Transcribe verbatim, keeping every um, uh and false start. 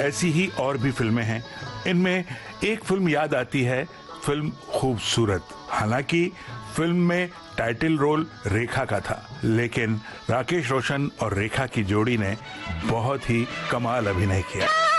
ऐसी ही और भी फिल्में हैं। इनमें एक फिल्म याद आती है, फिल्म खूबसूरत। हालांकि फिल्म में टाइटल रोल रेखा का था, लेकिन राकेश रोशन और रेखा की जोड़ी ने बहुत ही कमाल अभिनय किया।